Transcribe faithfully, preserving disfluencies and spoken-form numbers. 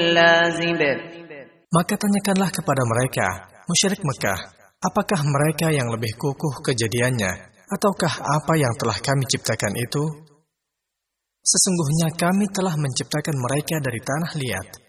لازب. Maka tanyakanlah kepada mereka, musyrik Mekah, apakah mereka yang lebih kukuh kejadiannya, ataukah apa yang telah kami ciptakan itu? Sesungguhnya kami telah menciptakan mereka dari tanah liat.